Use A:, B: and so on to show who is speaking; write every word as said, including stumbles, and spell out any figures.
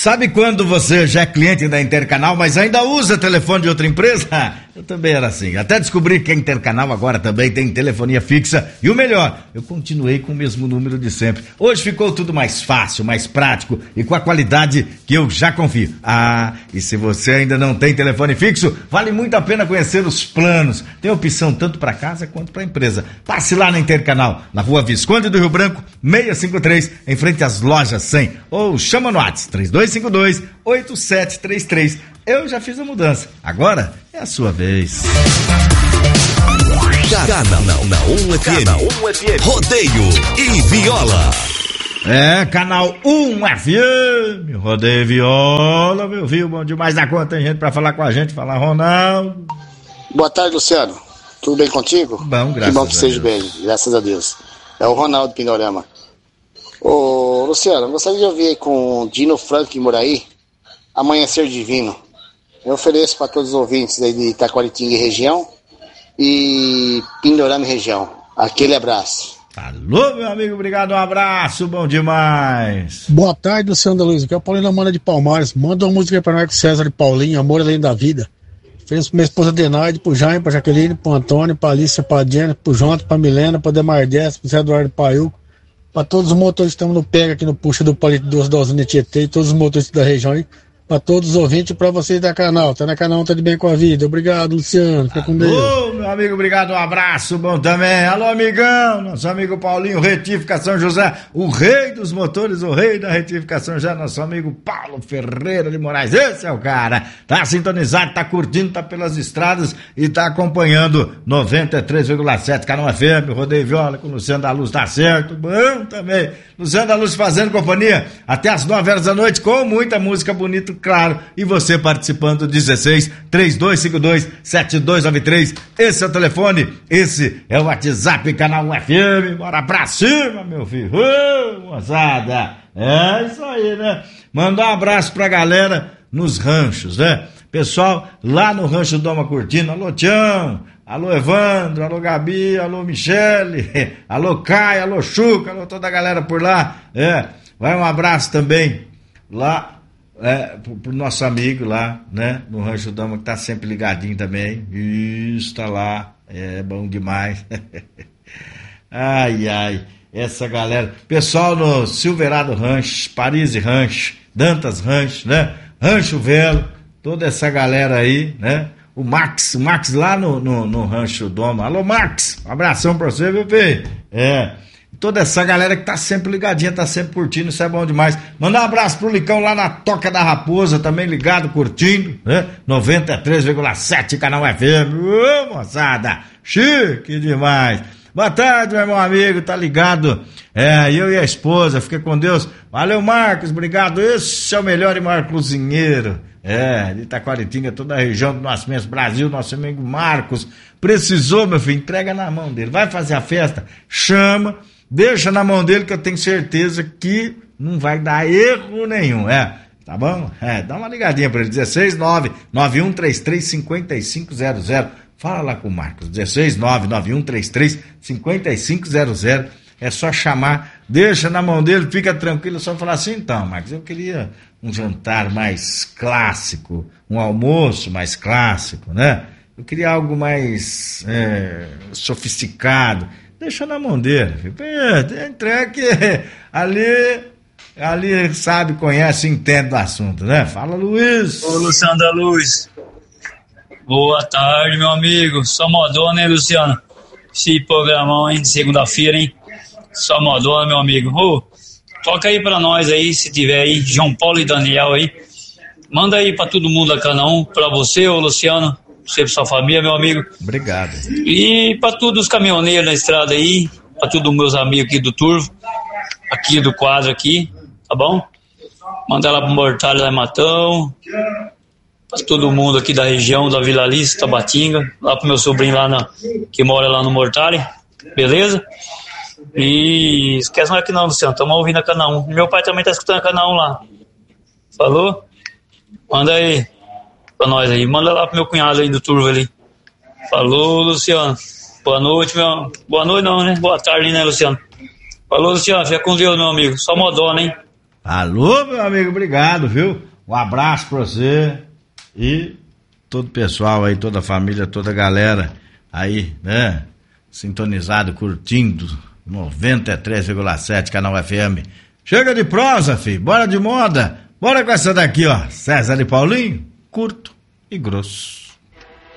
A: Sabe quando você já é cliente da Intercanal, mas ainda usa telefone de outra empresa? Eu também era assim. Até descobri que a Intercanal agora também tem telefonia fixa. E o melhor, eu continuei com o mesmo número de sempre. Hoje ficou tudo mais fácil, mais prático e com a qualidade que eu já confio. Ah, e se você ainda não tem telefone fixo, vale muito a pena conhecer os planos. Tem opção tanto para casa quanto para empresa. Passe lá na Intercanal, na Rua Visconde do Rio Branco, seiscentos e cinquenta e três, em frente às lojas cem. Ou chama no WhatsApp, três dois cinco dois, oito sete três três. Eu já fiz a mudança. Agora é a sua vez.
B: Canal na um F M. Rodeio e viola.
A: É, Canal um F M. Rodeio e viola, meu filho. Bom demais da conta. Tem gente pra falar com a gente. Falar, Ronaldo.
C: Boa tarde, Luciano. Tudo bem contigo?
A: Bom, graças a Deus.
C: Que bom que esteja bem, graças a Deus. É o Ronaldo Pindorama. Ô, Luciano, gostaria de ouvir aí com o Dino Franco e Muraí, Amanhecer Divino. Eu ofereço para todos os ouvintes aí de Itaquaritinga e região e Pindorama e região. Aquele abraço.
A: Alô, meu amigo, obrigado, um abraço, bom demais.
D: Boa tarde, Luciano da Luz, aqui é o Paulinho da Mana de Palmares. Manda uma música para nós com César e Paulinho, Amor Além da Vida. Fez pra minha esposa Denaide, pro Jaime, pra Jaqueline, pro Antônio, pra Alicia, pra Diana, pro Jonathan, pra Milena, pra Demardés, pro Zé Eduardo Paiuco, pra todos os motoristas que estamos no Pega aqui no Puxa do Palito doze da Usina Tietê, e todos os motoristas da região aí, pra todos os ouvintes e pra vocês da canal. Tá na canal, tá de bem com a vida. Obrigado, Luciano. Fica com Deus.
A: Alô, meu amigo, obrigado, um abraço, bom também. Alô, amigão, nosso amigo Paulinho, Retificação José, o rei dos motores, o rei da retificação já, nosso amigo Paulo Ferreira de Moraes. Esse é o cara. Tá sintonizado, tá curtindo, tá pelas estradas e tá acompanhando noventa e três vírgula sete, Canal F M, Rodeio Viola, com o Luciano da Luz, tá certo? Bom também. Luciano da Luz fazendo companhia até as nove horas da noite, com muita música bonita, claro, e você participando, dezesseis, três dois cinco dois, sete dois nove três, esse é o telefone, esse é o WhatsApp, Canal um F M, bora pra cima, meu filho, ô, moçada, é isso aí, né? Mandar um abraço pra galera nos ranchos, né? Pessoal lá no Rancho Doma Cortina, alô Tião, alô Evandro, alô Gabi, alô Michele, alô Caio, alô Chuca, alô toda a galera por lá, é, vai um abraço também lá, é, pro, pro nosso amigo lá, né, no Rancho Dama, que tá sempre ligadinho também, isso, tá lá, é bom demais, ai, ai, essa galera, pessoal no Silverado Rancho, Paris Rancho, Dantas Rancho, né, Rancho Velo, toda essa galera aí, né, o Max, o Max lá no, no, no Rancho Doma, alô Max, um abração pra você, viu, Fê? É, toda essa galera que tá sempre ligadinha, tá sempre curtindo, isso é bom demais. Mandar um abraço pro Licão lá na Toca da Raposa, também ligado, curtindo, né? noventa e três vírgula sete, Canal F M. Ô, moçada, chique demais. Boa tarde, meu irmão amigo, tá ligado? É, eu e a esposa, fica com Deus. Valeu, Marcos, obrigado. Esse é o melhor e maior cozinheiro. É, de Itaquaritinga, toda a região do Nascimento Brasil, nosso amigo Marcos. Precisou, meu filho, entrega na mão dele. Vai fazer a festa, chama, deixa na mão dele que eu tenho certeza que não vai dar erro nenhum, é. Tá bom? É, dá uma ligadinha pra ele, dezesseis nove nove um três três cinco cinco zero zero. Fala lá com o Marcos, dezesseis nove nove um três três cinco cinco zero zero. É só chamar, deixa na mão dele, fica tranquilo, só falar assim, então, Marcos, eu queria um jantar mais clássico, um almoço mais clássico, né? Eu queria algo mais é, sofisticado. Deixa na mão dele, filho. É, entrega que ali, ali sabe, conhece, entende do assunto, né? Fala, Luiz.
E: Ô, Luciano da Luz. Boa tarde, meu amigo. Só modona, hein, Luciano? Esse programão, hein, de segunda-feira, hein? Só modona, meu amigo. Ô, toca aí pra nós aí, se tiver aí, João Paulo e Daniel aí. Manda aí pra todo mundo da Canal um, pra você, ô Luciano, você e sua família, meu amigo.
A: Obrigado.
E: E pra todos os caminhoneiros na estrada aí, pra todos os meus amigos aqui do Turvo, aqui do quadro aqui, tá bom? Manda lá pro Mortalha lá em Matão, pra todo mundo aqui da região, da Vila Alice, Tabatinga, lá pro meu sobrinho lá na, que mora lá no Mortalha, beleza? E esquece mais que não, Luciano, estamos ouvindo a Canal um. Meu pai também tá escutando a Canal um lá. Falou? Manda aí pra nós aí. Manda lá pro meu cunhado aí do Turvo ali. Falou, Luciano. Boa noite, meu. Boa noite não, né? Boa tarde, né, Luciano? Falou, Luciano. Fica com Deus, meu amigo. Só modona, hein?
A: Alô, meu amigo, obrigado, viu? Um abraço pra você e todo o pessoal aí, toda a família, toda a galera aí, né? Sintonizado, curtindo noventa e três vírgula sete Canal F M. Chega de prosa, filho, bora de moda. Bora com essa daqui, ó. César e Paulinho, curto e grosso.